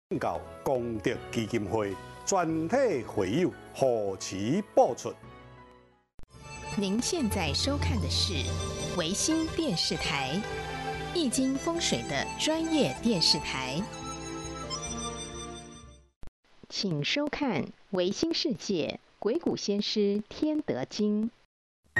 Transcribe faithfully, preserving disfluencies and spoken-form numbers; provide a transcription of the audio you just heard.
到功德基金会全体会友贺其播出。 您现在收看的是维新电视台，易经风水的专业电视台，请收看维新世界鬼谷先师天德经。